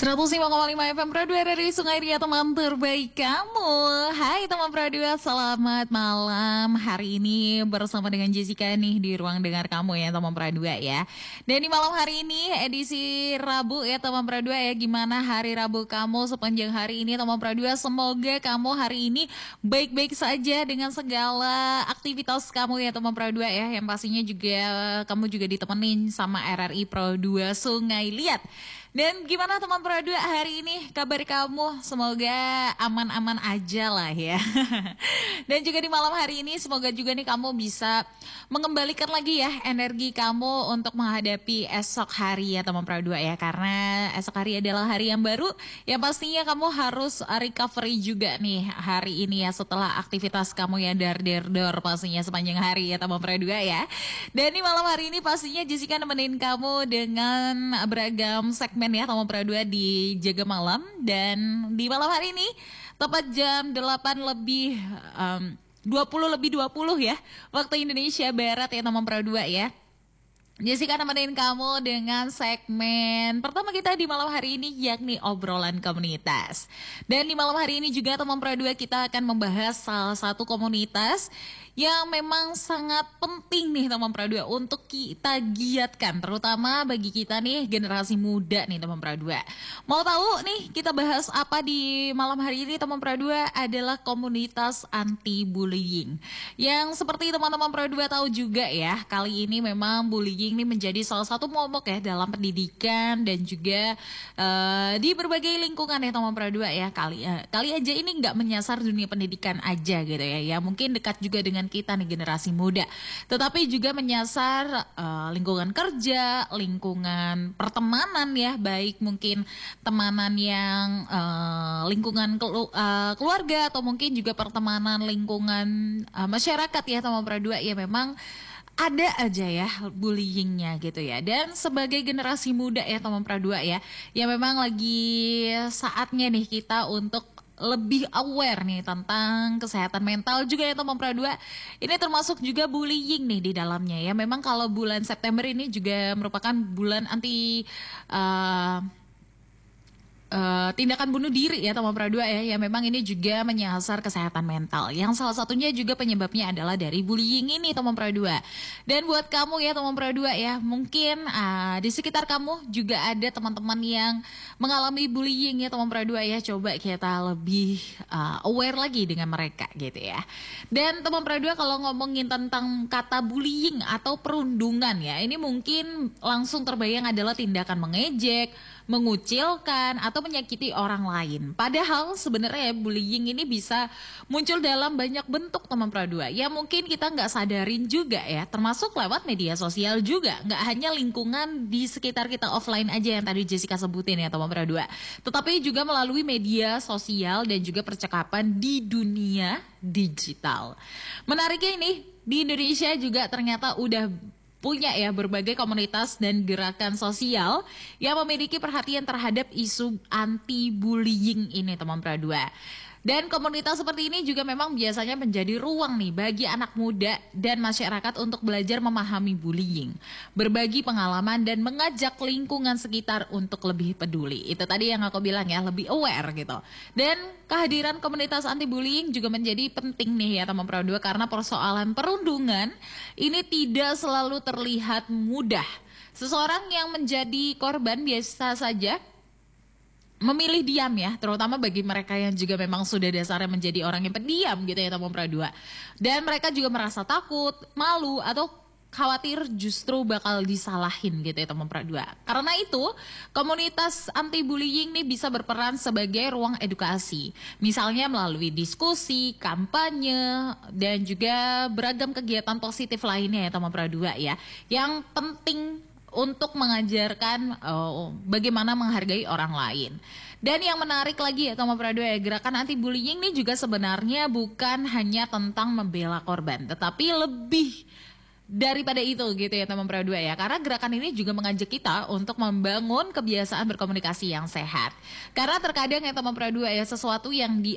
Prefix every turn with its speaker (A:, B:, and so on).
A: 105,5 FM Pro 2 dari Sungai Ria, teman terbaik kamu. Hai teman Pro 2, selamat malam. Hari ini bersama dengan Jessica nih di ruang dengar kamu ya teman Pro 2 ya. Dan di malam hari ini edisi Rabu ya teman Pro 2 ya. Gimana hari Rabu kamu sepanjang hari ini teman Pro 2? Semoga kamu hari ini baik-baik saja dengan segala aktivitas kamu ya teman Pro 2 ya. Yang pastinya juga kamu juga ditemenin sama RRI Pro 2 Sungai Liat. Dan gimana teman Pro 2 hari ini kabar kamu? Semoga aman-aman aja lah ya. Dan juga di malam hari ini semoga juga nih kamu bisa mengembalikan lagi ya energi kamu untuk menghadapi esok hari ya teman Pro 2 ya. Karena esok hari adalah hari yang baru yang pastinya kamu harus recovery juga nih hari ini ya. Setelah aktivitas kamu yang dar-der-dor pastinya sepanjang hari ya teman Pro 2 ya. Dan di malam hari ini pastinya Jessica nemenin kamu dengan beragam segmen ya teman Pro 2 di Jaga Malam. Dan di malam hari ini tepat jam 8 lebih 20 ya waktu Indonesia Barat ya teman Pro 2 ya. Jessica nemenin kamu dengan segmen pertama kita di malam hari ini, yakni obrolan komunitas. Dan di malam hari ini juga teman Pro 2 kita akan membahas salah satu komunitas yang memang sangat penting nih teman Pro 2 untuk kita giatkan, terutama bagi kita nih generasi muda nih teman Pro 2. Mau tahu nih kita bahas apa di malam hari ini teman Pro 2? Adalah komunitas anti bullying. Yang seperti teman-teman Pro 2 tahu juga ya, kali ini memang bullying ini menjadi salah satu momok ya dalam pendidikan dan juga di berbagai lingkungan ya teman Pro 2 ya. Kali aja ini nggak menyasar dunia pendidikan aja gitu ya. Ya mungkin dekat juga dengan kita nih generasi muda, tetapi juga menyasar lingkungan kerja, lingkungan pertemanan ya, baik mungkin temanan yang lingkungan keluarga atau mungkin juga pertemanan lingkungan masyarakat ya teman Pro 2 ya. Memang ada aja ya bullyingnya gitu ya. Dan sebagai generasi muda ya teman Pro 2 ya, ya memang lagi saatnya nih kita untuk lebih aware nih tentang kesehatan mental juga ya teman Pro 2. Ini termasuk juga bullying nih di dalamnya ya. Memang kalau bulan September ini juga merupakan bulan anti tindakan bunuh diri ya teman Pro 2 ya. Ya memang ini juga menyasar kesehatan mental, yang salah satunya juga penyebabnya adalah dari bullying ini teman Pro 2. Dan buat kamu ya teman Pro 2 ya, mungkin di sekitar kamu juga ada teman-teman yang mengalami bullying ya teman Pro 2 ya. Coba kita lebih aware lagi dengan mereka gitu ya. Dan teman Pro 2 kalau ngomongin tentang kata bullying atau perundungan ya, ini mungkin langsung terbayang adalah tindakan mengejek, mengucilkan atau menyakiti orang lain. Padahal sebenarnya bullying ini bisa muncul dalam banyak bentuk teman Pro 2. Ya mungkin kita nggak sadarin juga ya, termasuk lewat media sosial juga. Nggak hanya lingkungan di sekitar kita offline aja yang tadi Jessica sebutin ya teman Pro 2. Tetapi juga melalui media sosial dan juga percakapan di dunia digital. Menariknya ini, di Indonesia juga ternyata udah punya ya berbagai komunitas dan gerakan sosial yang memiliki perhatian terhadap isu anti bullying ini teman Pro 2. Dan komunitas seperti ini juga memang biasanya menjadi ruang nih bagi anak muda dan masyarakat untuk belajar memahami bullying, berbagi pengalaman dan mengajak lingkungan sekitar untuk lebih peduli. Itu tadi yang aku bilang ya, lebih aware gitu. Dan kehadiran komunitas anti bullying juga menjadi penting nih ya teman Pro 2, karena persoalan perundungan ini tidak selalu terlihat mudah. Seseorang yang menjadi korban biasa saja memilih diam ya, terutama bagi mereka yang juga memang sudah dasarnya menjadi orang yang pendiam gitu ya teman Pro 2. Dan mereka juga merasa takut, malu atau khawatir justru bakal disalahin gitu ya teman Pro 2. Karena itu komunitas anti bullying nih bisa berperan sebagai ruang edukasi, misalnya melalui diskusi, kampanye, dan juga beragam kegiatan positif lainnya ya teman Pro 2 ya, yang penting untuk mengajarkan bagaimana menghargai orang lain. Dan yang menarik lagi ya teman Pro 2 ya, gerakan anti bullying ini juga sebenarnya bukan hanya tentang membela korban, tetapi lebih daripada itu gitu ya teman Pro 2 ya. Karena gerakan ini juga mengajak kita untuk membangun kebiasaan berkomunikasi yang sehat. Karena terkadang ya teman Pro 2 ya, sesuatu yang